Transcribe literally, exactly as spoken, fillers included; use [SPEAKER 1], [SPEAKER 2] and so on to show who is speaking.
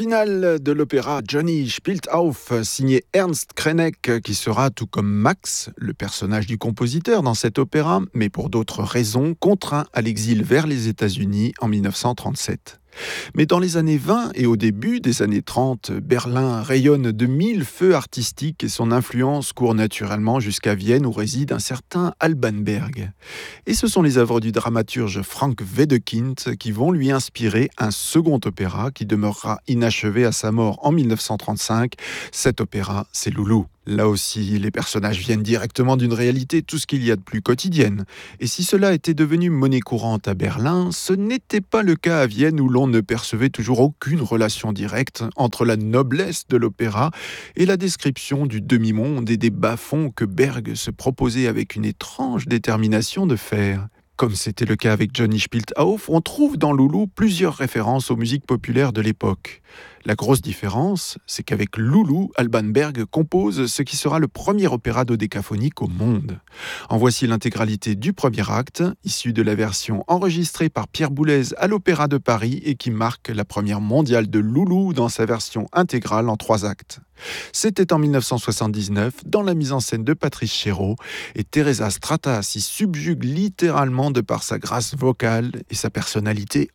[SPEAKER 1] Finale de l'opéra Johnny spielt auf, signé Ernst Krenek, qui sera, tout comme Max, le personnage du compositeur dans cet opéra, mais pour d'autres raisons, contraint à l'exil vers les États-Unis en mille neuf cent trente-sept. Mais dans les années vingt et au début des années trente, Berlin rayonne de mille feux artistiques et son influence court naturellement jusqu'à Vienne où réside un certain Alban Berg. Et ce sont les œuvres du dramaturge Frank Wedekind qui vont lui inspirer un second opéra qui demeurera inachevé à sa mort en mille neuf cent trente-cinq. Cet opéra, c'est Loulou. Là aussi, les personnages viennent directement d'une réalité tout ce qu'il y a de plus quotidienne. Et si cela était devenu monnaie courante à Berlin, ce n'était pas le cas à Vienne où l'on ne percevait toujours aucune relation directe entre la noblesse de l'opéra et la description du demi-monde et des bas-fonds que Berg se proposait avec une étrange détermination de faire. Comme c'était le cas avec Johnny spielt auf, on trouve dans Loulou plusieurs références aux musiques populaires de l'époque. La grosse différence, c'est qu'avec Loulou, Alban Berg compose ce qui sera le premier opéra dodécaphonique au monde. En voici l'intégralité du premier acte, issu de la version enregistrée par Pierre Boulez à l'Opéra de Paris et qui marque la première mondiale de Loulou dans sa version intégrale en trois actes. C'était en mille neuf cent soixante-dix-neuf, dans la mise en scène de Patrice Chéreau, et Teresa Strata s'y subjugue littéralement de par sa grâce vocale et sa personnalité